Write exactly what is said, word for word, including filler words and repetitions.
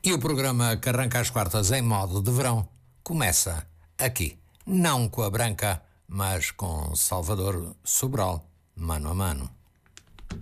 E o programa que arranca às quartas em modo de verão começa aqui. Não com a Branca, mas com Salvador Sobral, mano a mano.